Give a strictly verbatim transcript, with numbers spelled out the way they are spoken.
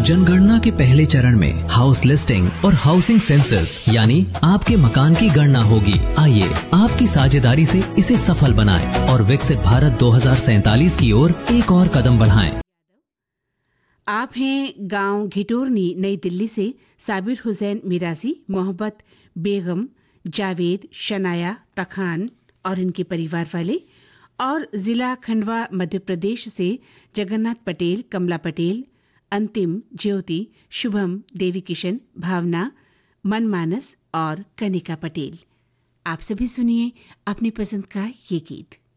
जनगणना के पहले चरण में हाउस लिस्टिंग और हाउसिंग सेंसस यानी आपके मकान की गणना होगी। आइए आपकी साझेदारी से इसे सफल बनाएं और विकसित भारत दो हज़ार सैंतालीस की ओर एक और कदम बढ़ाएं। आप हैं गांव घिटोरनी नई दिल्ली से साबिर हुसैन मिरासी, मोहब्बत बेगम, जावेद, शनाया, तखान और इनके परिवार वाले, और जिला खंडवा मध्य प्रदेश से जगन्नाथ पटेल, कमला पटेल, अंतिम, ज्योति, शुभम, देवी किशन, भावना, मनमानस और कनिका पटेल। आप सभी सुनिए अपनी पसंद का ये गीत।